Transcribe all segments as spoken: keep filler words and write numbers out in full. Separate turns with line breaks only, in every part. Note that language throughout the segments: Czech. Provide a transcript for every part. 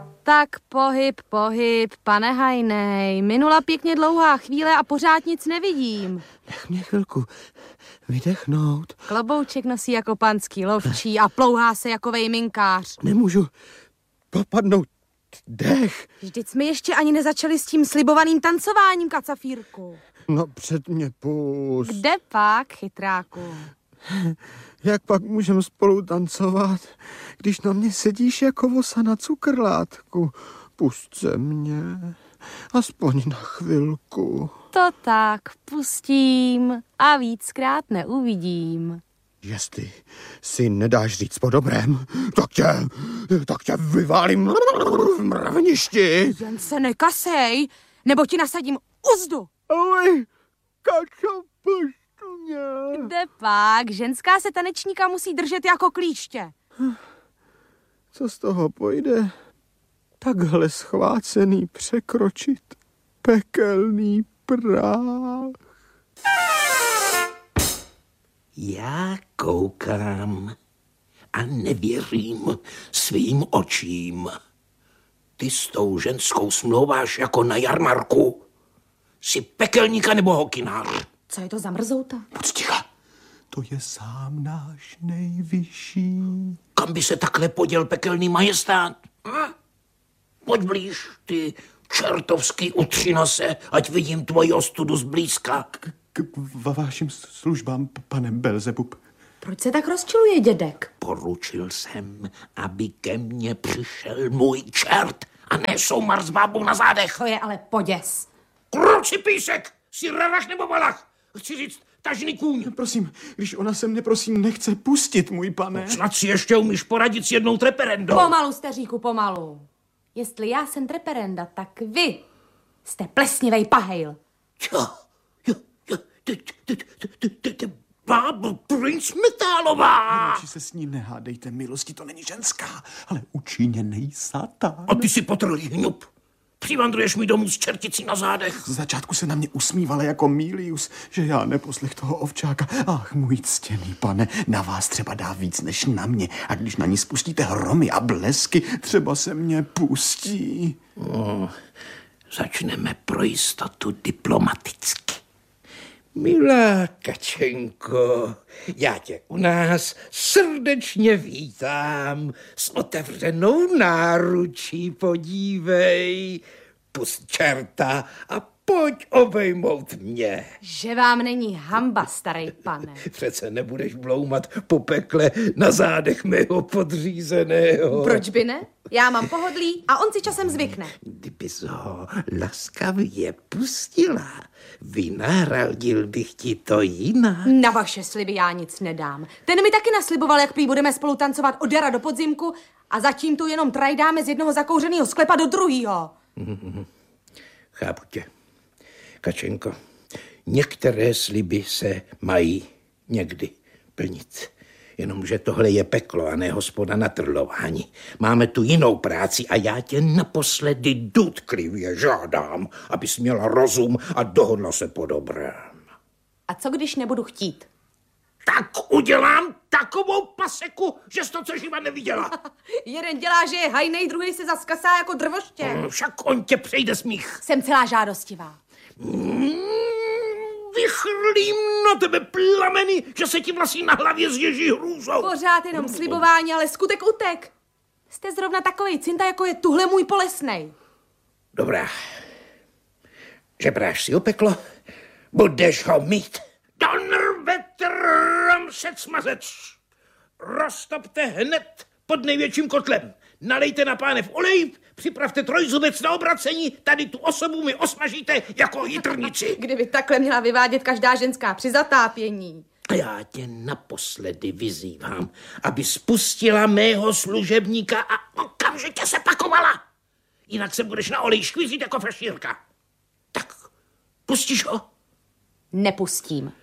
Tak pohyb, pohyb, pane Hajnej. Minula pěkně dlouhá chvíle a pořád nic nevidím.
Nech mě chvilku vydechnout.
Klobouček nosí jako panský lovčí a plouhá se jako vejminkář.
Nemůžu popadnout dech.
Vždyť jsme ještě ani nezačali s tím slibovaným tancováním, kacafírku.
No před mě pust.
Kde pak, chytráku?
Jak pak můžeme spolu tancovat, když na mě sedíš jako vosa na cukrlátku? Pust se mě, aspoň na chvilku.
To tak, pustím a víckrát neuvidím.
Jestli si nedáš říct po dobrém, tak tě, tak tě vyválím v mraveništi.
Jen se nekasej, nebo ti nasadím uzdu.
Oj, Kačo, pušť mě.
Kde pak? Ženská se tanečníka musí držet jako klíště.
Co z toho pojde? Takhle schvácený překročit pekelný práh.
Já koukám a nevěřím svým očím. Ty s tou ženskou smlouváš jako na jarmarku. Jsi pekelníka nebo hokinář?
Co je to za mrzouta?
Buď ticha. To je sám náš nejvyšší.
Kam by se takhle poděl pekelný majestát? Hm? Pojď blíž, ty čertovský utřinose, ať vidím tvoji ostudu zblízka.
K, k vašim službám, pane Belzebub.
Proč se tak rozčiluje dědek?
Poručil jsem, aby ke mně přišel můj čert a ne soumar s bábou na zádech.
To je ale poděs.
Kruci písek, jsi rarach nebo balach? Chci říct, tažný kůň.
Prosím, když ona se mne prosím nechce pustit, můj pane.
Snad si ještě umíš poradit s jednou treperendou.
Pomalu, staříku, pomalu. Jestli já jsem treperenda, tak vy jste plesnivej pahejl.
Jo, jo, jo, ty, ty, ty, ty, ty, ty, bábo, princ Metálová.
Radši se s ní nehádejte, milosti, to není ženská, ale učiněnej satán.
A ty si potrlý hňup. Přivandruješ mi domů s čerticí na zádech.
Z začátku se na mě usmívala jako Milius, že já neposlech toho ovčáka. Ach, můj ctěný pane, na vás třeba dá víc než na mě. A když na ní spustíte hromy a blesky, třeba se mě pustí.
No, začneme pro jistotu diplomaticky. Milá Kačenko, já tě u nás srdečně vítám. S otevřenou náručí podívej. Pust čerta a pojď obejmout mě.
Že vám není hamba, starý pane.
Přece nebudeš bloumat po pekle na zádech mého podřízeného.
Proč by ne? Já mám pohodlí a on si časem zvykne.
Kdybys ho laskavě pustila, vynahradil bych ti to jinak.
Na vaše sliby já nic nedám. Ten mi taky nasliboval, jak prý budeme spolu tancovat od jara do podzimku a zatím tu jenom trajdáme z jednoho zakouřeného sklepa do druhého.
Mm-hmm. Chápu tě. Kačenko, některé sliby se mají někdy plnit. Jenomže tohle je peklo a ne hospoda na trlování. Máme tu jinou práci a já tě naposledy důtklivě žádám, abys měla rozum a dohodla se po dobrém.
A co když nebudu chtít?
Tak udělám takovou paseku, že jsi to co živa neviděla.
Jeden dělá, že je hajnej, druhý se zaskasá jako drvoště.
Mm, však on tě přejde smích.
Jsem celá žádostivá.
Mm, vychrlím na tebe plameny, že se ti vlasy na hlavě zježí hrůzou.
Pořád jenom slibování, ale skutek utek. Jste zrovna takovej cinta, jako je tuhle můj polesnej.
Dobrá. Žebráš si o peklo, budeš ho mít. Donr vetram sec mazec. Roztopte hned pod největším kotlem. Nalejte na pánev olej, připravte trojzubec na obracení, tady tu osobu mi osmažíte jako jitrnici.
Kdyby takhle měla vyvádět každá ženská při zatápění.
A já tě naposledy vyzývám, aby spustila mého služebníka a okamžitě se pakovala. Jinak se budeš na olej škvízit jako frašírka. Tak, pustíš ho?
Nepustím.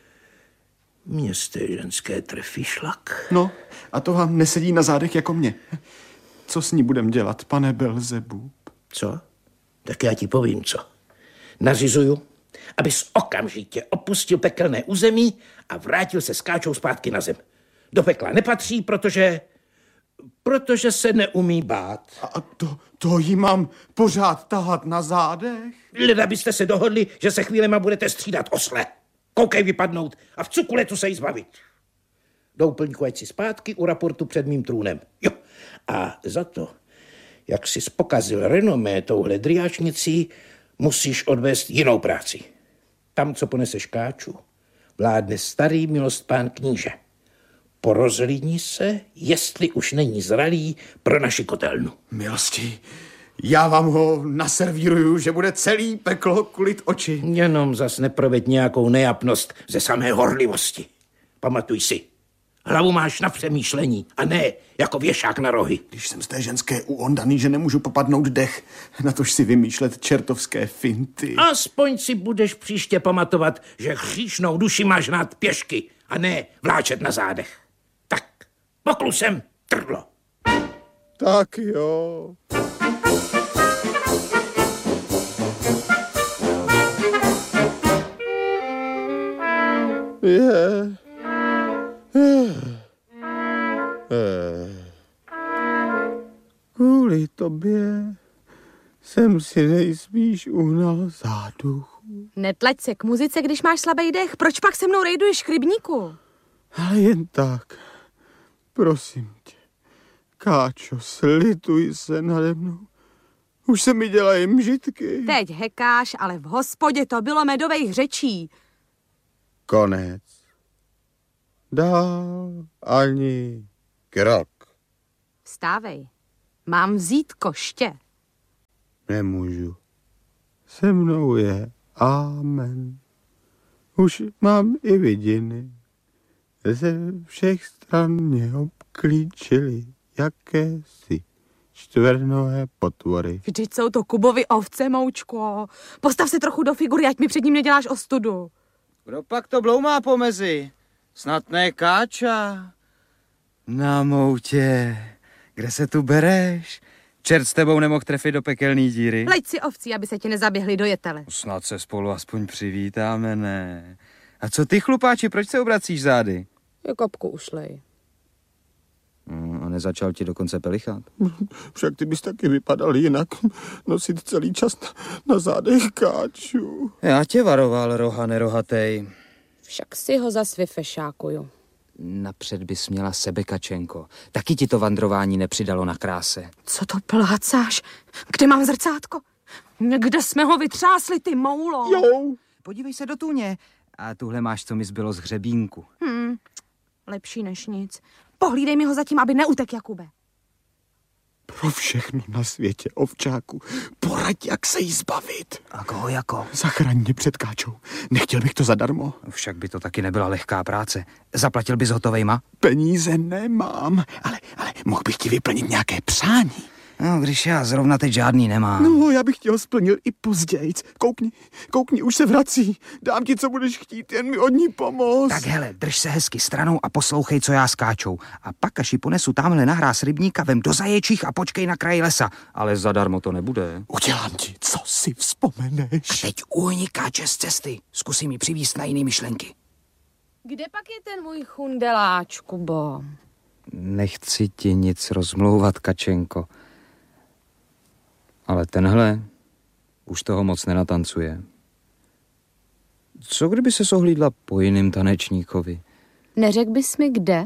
Mně jste ženské trefí šlak.
No, a to vám nesedí na zádech jako mě. Co s ní budem dělat, pane Belzebub?
Co? Tak já ti povím, co. Nařizuju, abys okamžitě opustil pekelné území a vrátil se s Káčou zpátky na zem. Do pekla nepatří, protože Protože se neumí bát.
A to, to jí mám pořád tahat na zádech?
Leda byste se dohodli, že se chvílema budete střídat osle. Koukej vypadnout a v cukuletu se jí zbavit. Doupelníku, ať si zpátky u raportu před mým trůnem. Jo. A za to, jak jsi pokazil renomé touhle driáčnicí, musíš odvést jinou práci. Tam, co poneseš Káču, vládne starý milostpán kníže. Porozhlídni se, jestli už není zralý pro naši kotelnu.
Milosti, já vám ho naservíruju, že bude celý peklo kulit oči.
Jenom zas neproveď nějakou nejapnost ze samé horlivosti. Pamatuj si, hlavu máš na přemýšlení a ne jako věšák na rohy.
Když jsem z té ženské uondaný, že nemůžu popadnout dech, natož si vymýšlet čertovské finty.
Aspoň si budeš příště pamatovat, že hříšnou duši máš hnát pěšky a ne vláčet na zádech. Tak, poklusem trdlo.
Tak jo. Je. Je. Je. Kvůli tobě jsem si nejspíš uhnal záduchu.
Netlač se k muzice, když máš slabý dech. Proč pak se mnou rejduješ k rybníku?
Ale jen tak. Prosím tě. Káčo, slituj se nade mnou. Už se mi dělají mžitky.
Teď hekáš, ale v hospodě to bylo medovejch řečí.
Konec. Dál ani krok.
Vstávej. Mám vzít koště.
Nemůžu. Se mnou je amen. Už mám i vidiny. Ze všech stran mě obklíčily jakési čtvernohé potvory.
Vždyť jsou to Kubovy ovce, moučko. Postav se trochu do figury, ať mi před ním neděláš ostudu.
Kdo pak to bloumá pomezi? Snad ne Káča? Na moutě, kde se tu bereš? Čert s tebou nemohl trefit do pekelný díry.
Leď si ovcí, aby se ti nezaběhly do jetele.
Snad se spolu aspoň přivítáme, ne? A co ty, chlupáči, proč se obracíš zády?
Je kapku ušlej.
A nezačal ti dokonce pelichat?
Však ty bys taky vypadal jinak. Nosit celý čas na, na zádech Káču.
Já tě varoval, roha nerohatej.
Však si ho zas vyfešákuju.
Napřed bys měla sebe, Kačenko. Taky ti to vandrování nepřidalo na kráse.
Co to plácáš? Kde mám zrcátko? Kde jsme ho vytřásli, ty moulo?
Jo.
Podívej se do tůně. A tuhle máš, co mi zbylo z hřebínku.
Hmm, lepší než nic. Pohlídej mi ho zatím, aby neutek, Jakube.
Pro všechno na světě, ovčáku, poraď, jak se jí zbavit.
A koho jako?
Zachraň mě před Káčou. Nechtěl bych to zadarmo.
Však by to taky nebyla lehká práce. Zaplatil bys hotovejma?
Peníze nemám, ale, ale mohl bych ti vyplnit nějaké přání.
No, když já zrovna teď žádný nemám.
No, já bych těho splnil i pozdějc. Koukni, koukni, už se vrací. Dám ti, co budeš chtít, jen mi od ní pomoct.
Tak hele, drž se hezky stranou a poslouchej, co já s Káčou. A pak, až ji ponesu tamhle na hráz rybníka, vem do zaječích a počkej na kraji lesa. Ale zadarmo to nebude.
Udělám ti, co si vzpomeneš.
A teď uhni Káče z cesty. Zkusím ji přivízt na jiný myšlenky.
Kde pak je ten můj chundeláč, Kubo?
Nechci ti nic rozmlouvat, Kačenko. Ale tenhle už toho moc nenatancuje. Co kdyby se sohlídla po jiným tanečníkovi?
Neřekl bys mi kde?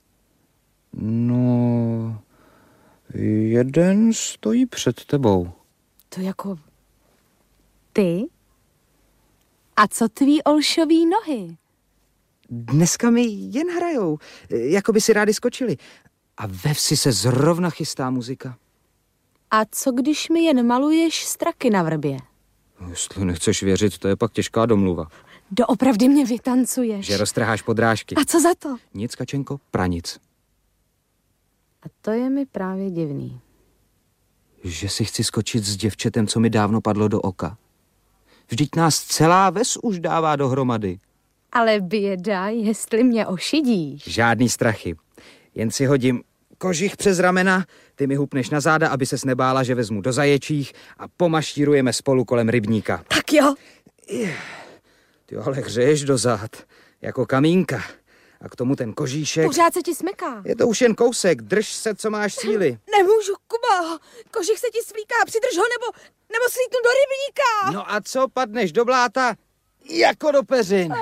No, jeden stojí před tebou.
To jako ty? A co tví olšový nohy?
Dneska mi jen hrajou, jako by si rádi skočili. A ve vsi se zrovna chystá muzika.
A co když mi jen maluješ straky na vrbě?
No, jestli nechceš věřit, to je pak těžká domluva.
Doopravdy mě vytancuješ.
Že roztrháš podrážky.
A co za to?
Nic, Kačenko, pranic.
A to je mi právě divný.
Že si chci skočit s děvčetem, co mi dávno padlo do oka. Vždyť nás celá ves už dává dohromady.
Ale běda, jestli mě ošidíš.
Žádný strachy. Jen si hodím kožich přes ramena, ty mi hupneš na záda, aby ses nebála, že vezmu do zaječích a pomašírujeme spolu kolem rybníka.
Tak jo.
Ty ale hřeješ do zád, jako kamínka. A k tomu ten kožíšek.
Pořád se ti smeká.
Je to už jen kousek, drž se, co máš síly.
Nemůžu, Kubo. Kožich se ti svlíká, přidrž ho, nebo, nebo slítnu do rybníka.
No a co, padneš do bláta jako do peřin.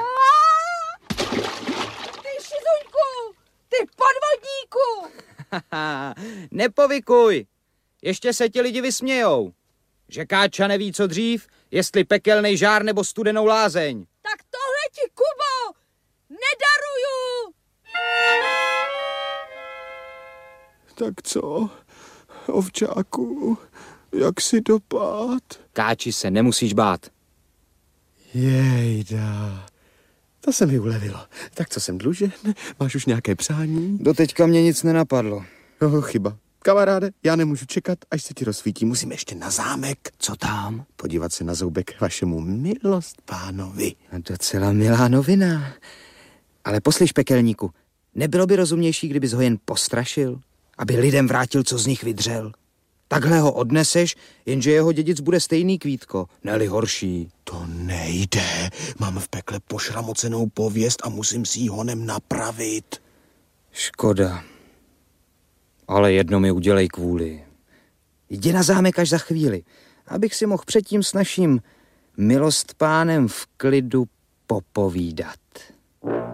Ty šizuňku, ty podvodníku.
Nepovykuj, ještě se ti lidi vysmějou. Že Káča neví, co dřív, jestli pekelnej žár nebo studenou lázeň.
Tak tohle ti, Kubo, nedaruju.
Tak co, ovčáku, jak si dopad?
Káči se nemusíš bát.
Jejda, to se mi ulevilo. Tak co jsem dlužen? Máš už nějaké přání?
Doteďka mě nic nenapadlo.
Oh, chyba. Kamaráde, já nemůžu čekat, až se ti rozsvítí. Musím ještě na zámek.
Co tam?
Podívat se na zoubek vašemu milostpánovi.
Docela milá novina. Ale poslyš, pekelníku, nebylo by rozumnější, kdybys ho jen postrašil, aby lidem vrátil, co z nich vydřel? Takhle ho odneseš, jenže jeho dědic bude stejný, Kvítko, ne-li horší.
To nejde. Mám v pekle pošramocenou pověst a musím si ji honem napravit.
Škoda. Ale jedno mi udělej kvůli. Jdi na zámek až za chvíli, abych si mohl předtím s naším milostpánem v klidu popovídat.